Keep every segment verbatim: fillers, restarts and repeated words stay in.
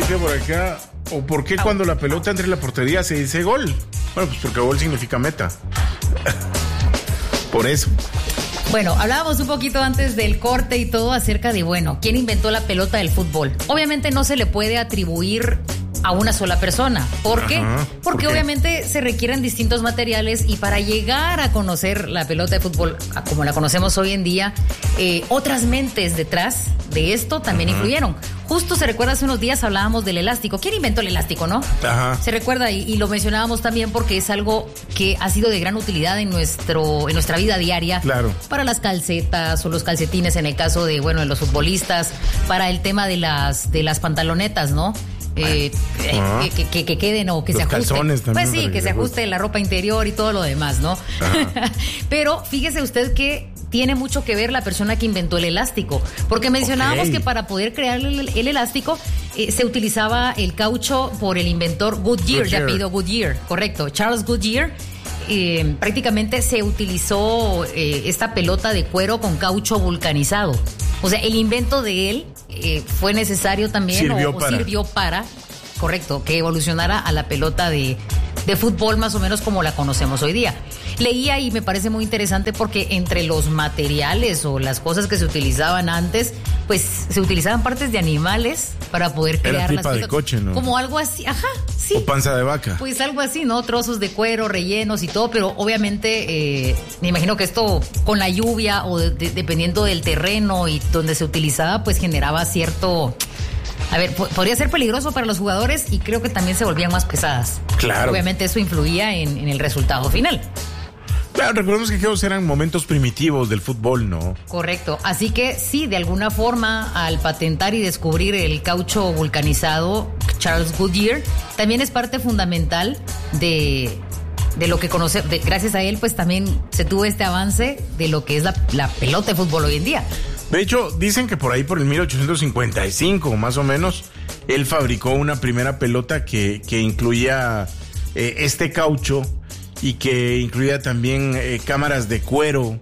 qué por acá? ¿O por qué cuando la pelota entra en la portería se dice gol? Bueno, pues porque gol significa meta. Por eso. Bueno, hablábamos un poquito antes del corte y todo acerca de, bueno, ¿quién inventó la pelota del fútbol? Obviamente no se le puede atribuir a una sola persona. ¿Por qué? Ajá, Porque ¿por qué? obviamente se requieren distintos materiales y para llegar a conocer la pelota de fútbol como la conocemos hoy en día, eh, otras mentes detrás de esto también Ajá. influyeron. Justo se recuerda, hace unos días hablábamos del elástico. ¿Quién inventó el elástico, no? Ajá. Se recuerda y, y lo mencionábamos también porque es algo que ha sido de gran utilidad en nuestro en nuestra vida diaria. Claro. Para las calcetas o los calcetines en el caso de, bueno, de los futbolistas, para el tema de las de las pantalonetas, ¿no? Eh, eh, que, que, que queden o que los se ajuste. Calzones también, pues sí, que se ajuste la ropa interior y todo lo demás, ¿no? Pero fíjese usted que tiene mucho que ver la persona que inventó el elástico, porque mencionábamos okay. que para poder crear el, el elástico eh, se utilizaba el caucho por el inventor Goodyear, Goodyear. de apellido Goodyear, correcto, Charles Goodyear. Eh, prácticamente se utilizó eh, esta pelota de cuero con caucho vulcanizado. O sea, el invento de él eh, fue necesario también sirvió o, para. o sirvió para, correcto, que evolucionara a la pelota de, de fútbol más o menos como la conocemos hoy día. Leía y me parece muy interesante porque entre los materiales o las cosas que se utilizaban antes, pues se utilizaban partes de animales para poder crear Era las tripa de coche, ¿no? Como algo así, ajá, sí. O panza de vaca. Pues algo así, ¿no? Trozos de cuero, rellenos y todo, pero obviamente eh, me imagino que esto con la lluvia o de, de, dependiendo del terreno y donde se utilizaba, pues generaba cierto... A ver, podría ser peligroso para los jugadores y creo que también se volvían más pesadas. Claro. Obviamente eso influía en, en el resultado final. Claro, recordemos que aquellos eran momentos primitivos del fútbol, ¿no? Correcto. Así que sí, de alguna forma, al patentar y descubrir el caucho vulcanizado, Charles Goodyear, también es parte fundamental de, de lo que conoce, de, gracias a él, pues también se tuvo este avance de lo que es la, la pelota de fútbol hoy en día. De hecho, dicen que por ahí, por el mil ochocientos cincuenta y cinco, más o menos, él fabricó una primera pelota que, que incluía eh, este caucho y que incluía también eh, cámaras de cuero.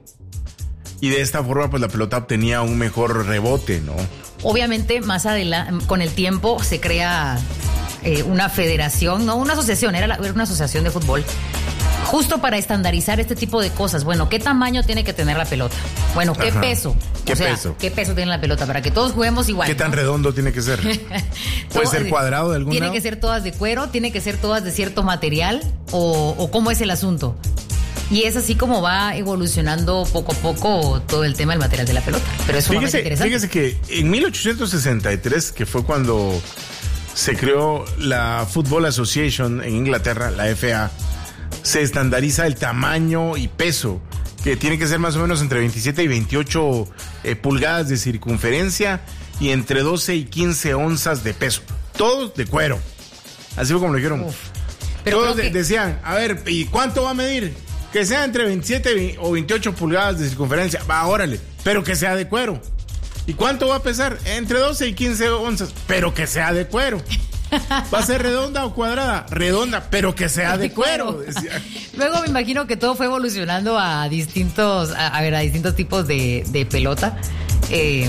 Y de esta forma, pues la pelota obtenía un mejor rebote, ¿no? Obviamente, más adelante, con el tiempo, se crea eh, una federación, no una asociación, era, la, era una asociación de fútbol. Justo para estandarizar este tipo de cosas. Bueno, ¿qué tamaño tiene que tener la pelota? Bueno, ¿qué Ajá. peso? ¿Qué o sea, peso? ¿qué peso tiene la pelota? Para que todos juguemos igual. ¿Qué tan ¿no? redondo tiene que ser? ¿Puede ser cuadrado de algún ¿Tiene lado? que ser todas de cuero? ¿Tiene que ser todas de cierto material? ¿O, o cómo es el asunto? Y es así como va evolucionando poco a poco todo el tema del material de la pelota. Pero es sumamente fíjese, interesante. fíjese que en mil ochocientos sesenta y tres, que fue cuando se creó la Football Association en Inglaterra, la F A, se estandariza el tamaño y peso, que tiene que ser más o menos entre veintisiete y veintiocho eh, pulgadas de circunferencia y entre doce y quince onzas de peso. Todos de cuero. Así fue como lo dijeron. Uf. Pero Todos de, que... decían, a ver, ¿y cuánto va a medir? Que sea entre veintisiete o veintiocho pulgadas de circunferencia. Va, órale, pero que sea de cuero. ¿Y cuánto va a pesar? Entre doce y quince onzas, pero que sea de cuero. ¿Va a ser redonda o cuadrada? Redonda, pero que sea de cuero. Decía. Luego me imagino que todo fue evolucionando a distintos, a, a ver, a distintos tipos de, de pelota. Eh,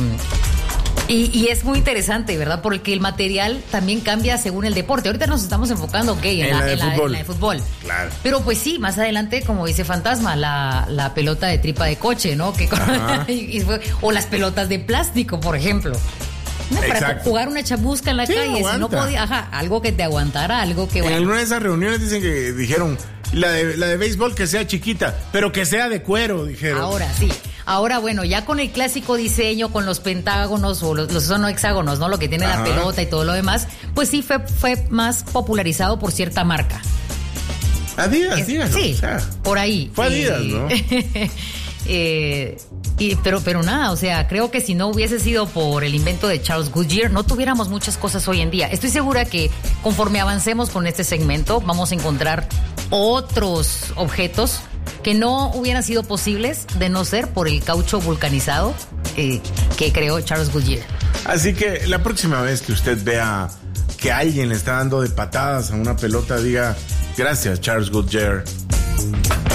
y, y es muy interesante, ¿verdad? Porque el material también cambia según el deporte. Ahorita nos estamos enfocando, ok, en, en, la, la, de en, la, fútbol. en la de fútbol. Claro. Pero pues sí, más adelante, como dice Fantasma, la, la pelota de tripa de coche, ¿no? Que, y, y fue, o las pelotas de plástico, por ejemplo. No, para Exacto. jugar una chamusca en la Sí, calle, aguanta. si no podía, ajá, algo que te aguantara, algo que... En bueno. alguna de esas reuniones dicen que dijeron, la de, la de béisbol que sea chiquita, pero que sea de cuero, dijeron. Ahora sí. Ahora, bueno, ya con el clásico diseño, con los pentágonos o los, los son no hexágonos, ¿no? Lo que tiene Ajá. la pelota y todo lo demás, pues sí fue, fue más popularizado por cierta marca. Adidas, Es, dígalo. sí, O sea, por ahí. fue Adidas, y, ¿no? eh, y, pero, pero nada, o sea, creo que si no hubiese sido por el invento de Charles Goodyear, no tuviéramos muchas cosas hoy en día. Estoy segura que conforme avancemos con este segmento, vamos a encontrar otros objetos que no hubieran sido posibles de no ser por el caucho vulcanizado eh, que creó Charles Goodyear. Así que la próxima vez que usted vea que alguien le está dando de patadas a una pelota, diga, gracias, Charles Goodyear.